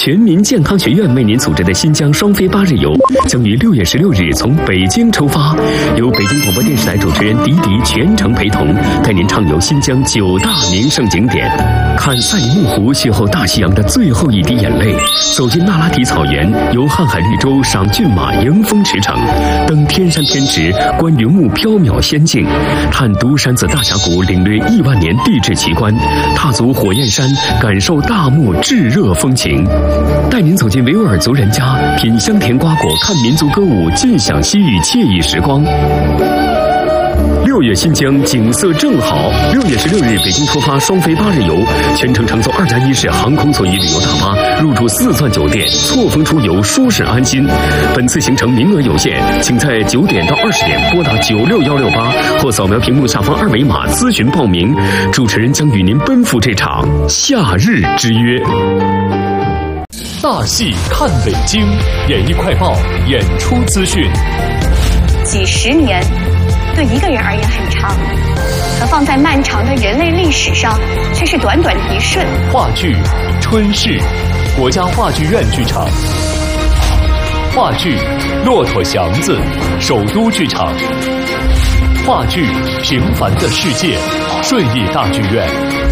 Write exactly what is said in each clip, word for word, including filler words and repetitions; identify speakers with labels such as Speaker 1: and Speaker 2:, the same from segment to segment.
Speaker 1: 全民健康学院为您组织的新疆双飞八日游将于六月十六日从北京出发，由北京广播电视台主持人迪迪全程陪同，带您畅游新疆九大名胜景点，看赛里木湖邂逅大西洋的最后一滴眼泪，走进那拉提草原，游瀚海绿洲赏骏马迎风驰骋，登天山天池观云雾缥缈仙境，探独山子大峡谷领略亿万年地质奇观，踏足火焰山感受大漠炙热风情，带您走进维吾尔族人家，品香甜瓜果，看民族歌舞，尽享西域惬意时光。六月新疆景色正好，六月十六日北京出发双飞八日游，全程乘坐二加一式航空座椅旅游大巴，入住四钻酒店，错峰出游，舒适安心。本次行程名额有限，请在九点到二十点拨打九六幺六八或扫描屏幕下方二维码咨询报名。主持人将与您奔赴这场夏日之约。
Speaker 2: 大戏看北京，演艺快报演出资讯。
Speaker 3: 几十年对一个人而言很长，可放在漫长的人类历史上却是短短一瞬。
Speaker 2: 话剧《春逝》，国家话剧院剧场；话剧《骆驼祥子》，首都剧场；话剧《平凡的世界》，顺义大剧院；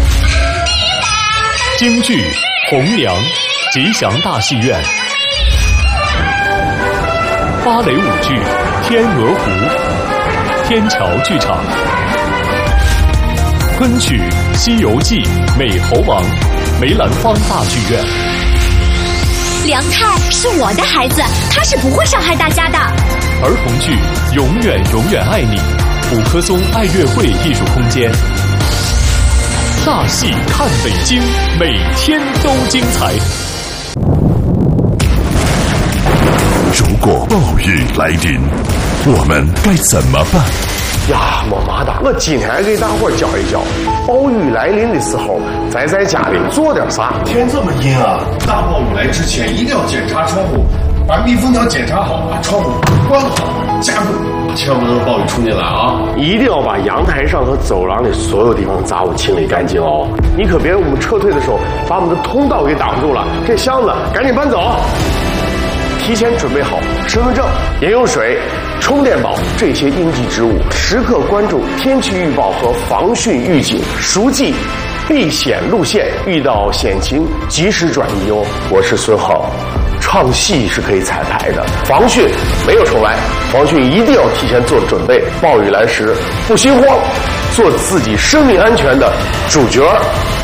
Speaker 2: 京剧《红娘》，吉祥大戏院；芭蕾舞剧《天鹅湖》，天桥剧场；昆曲《西游记》，美猴王，梅兰芳大剧院。
Speaker 4: 梁太是我的孩子，他是不会伤害大家的。
Speaker 2: 儿童剧《永远永远爱你》，五棵松爱乐会艺术空间。大戏看北京，每天都精彩。
Speaker 5: 如果暴雨来临，我们该怎么办？
Speaker 6: 呀，么妈的！我今天给大伙教一教，暴雨来临的时候，咱在家里做点啥。
Speaker 7: 天这么阴啊，大暴雨来之前一定要检查窗户，把密封条检查好，把窗户关好，加固，千万不能暴雨冲进来啊！
Speaker 6: 一定要把阳台上和走廊的所有地方杂物清理干净哦。你可别我们撤退的时候把我们的通道给挡住了。这箱子赶紧搬走。提前准备好身份证、饮用水、充电宝这些应急之物，时刻关注天气预报和防汛预警，熟记避险路线，遇到险情及时转移哦。我是孙浩，唱戏是可以彩排的，防汛没有重来，防汛一定要提前做准备，暴雨来时不心慌，做自己生命安全的主角。